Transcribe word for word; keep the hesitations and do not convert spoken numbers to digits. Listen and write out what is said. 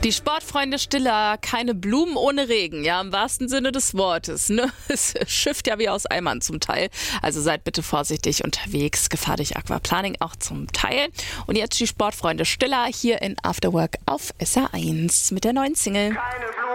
Die Sportfreunde Stiller, keine Blumen ohne Regen, ja, im wahrsten Sinne des Wortes. Ne? Es schifft ja wie aus Eimern zum Teil. Also seid bitte vorsichtig unterwegs. Gefahr durch Aquaplaning auch zum Teil. Und jetzt die Sportfreunde Stiller hier in After Work auf S R eins mit der neuen Single.